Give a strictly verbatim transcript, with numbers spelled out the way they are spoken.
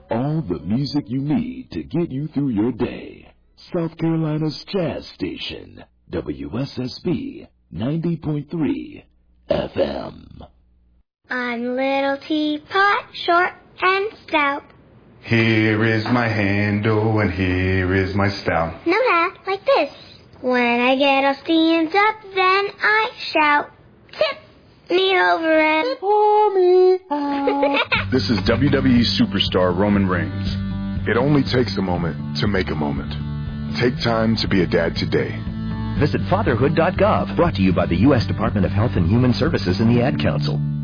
All the music you need to get you through your day. South Carolina's Jazz Station, W S S B ninety point three F M. I'm Little Teapot, short and stout. Here is my handle and here is my spout. No hat, like this. When I get all steamed up, then I shout, tip me over and pour me out. This is W W E superstar Roman Reigns. It only takes a moment to make a moment. Take time to be a dad today. Visit fatherhood dot gov, brought to you by the U S Department of Health and Human Services and the Ad Council.